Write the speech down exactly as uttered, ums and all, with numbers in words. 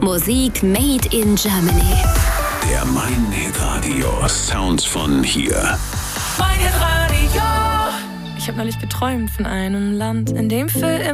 Musik made in Germany. Der Mein Hit Radio Sounds von hier. Mein Hit Radio. Ich habe neulich geträumt von einem Land, in dem für